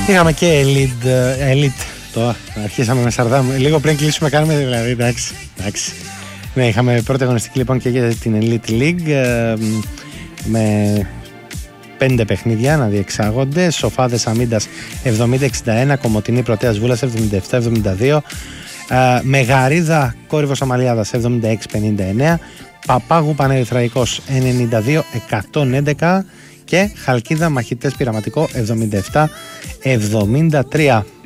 Είχαμε και Elite. Το αρχίσαμε με Σαρδάμ. Λίγο πριν κλείσουμε, κάνουμε δηλαδή. Εντάξει. Ναι, είχαμε πρώτη αγωνιστική λοιπόν και για την Elite League με 5 παιχνίδια να διεξάγονται. Σοφάδες Αμίντας 70-61, Κομοτηνή Πρωτέας Βούλας 77-72, Μεγαρίδα Κόρυβος Αμαλιάδας 76-59, Παπάγου Πανερυθραϊκός 92-111 και Χαλκίδα Μαχητές Πειραματικό 77-73.